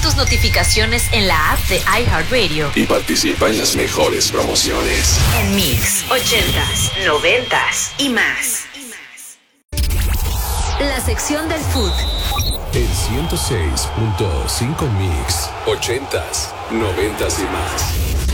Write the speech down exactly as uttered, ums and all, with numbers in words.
tus notificaciones en la app de iHeartRadio y participa en las mejores promociones. En Mix, ochentas, noventas y más. La sección del food. El ciento seis punto cinco Mix, ochentas, noventas y más.